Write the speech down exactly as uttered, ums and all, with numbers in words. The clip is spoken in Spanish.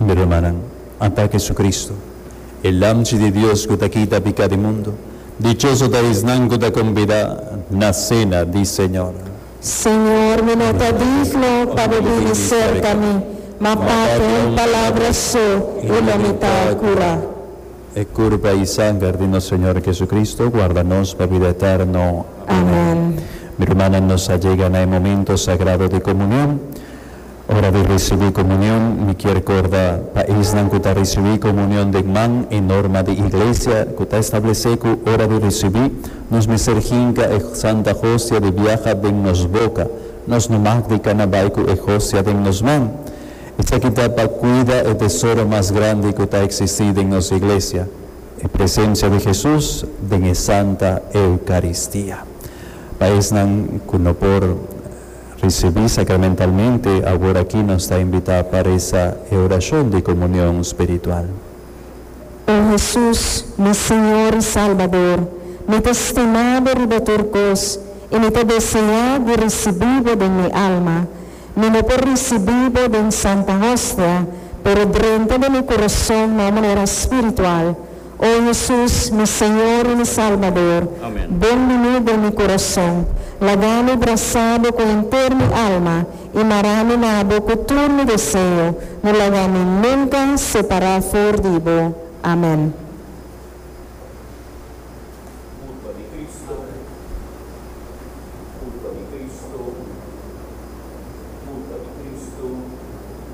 Mi hermana, anta Jesucristo, el lamci di Dios que te quita pecado mundo, dichoso te isnanco te convida na cena di Señor. Señor, mi no te digno para venir cerca a mí, ma parte en palabras so y la mitad cura. E curva y sangre de nuestro Señor Jesucristo, guárdanos para vida eterna. Amén. Mi hermana, nos allegan al momento sagrado de comunión. Hora de recibir comunión, mi quiero recordar, país que te recibí comunión de man en norma de iglesia, que te establece que hora de recibir, nos me serginga e santa hostia de viaja de nos boca, nos no mag de canabaico e hostia de nos man. Esta quitapa cuida el tesoro más grande que ha existido en nuestra iglesia, en presencia de Jesús, de la Santa Eucaristía. País que no por recibir sacramentalmente, ahora aquí nos está invitada para esa oración de comunión espiritual. Oh Jesús, mi Señor y Salvador, mi estimado Riboturcos, y mi te desea de recibir de mi alma, mi no por recibir de Santa Hostia, pero dentro de mi corazón de manera espiritual. Oh Jesús, mi Señor y mi Salvador, Amén. ven venir de mi corazón, lavame abrazado con entera mi alma, y marame nabo con tu mi deseo, no la nunca separar for divo. Amén.